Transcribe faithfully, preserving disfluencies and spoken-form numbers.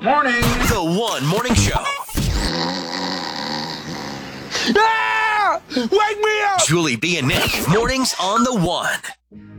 Morning. The One Morning Show. Ah! Wake me up! Julie B and Nick. Mornings on The One.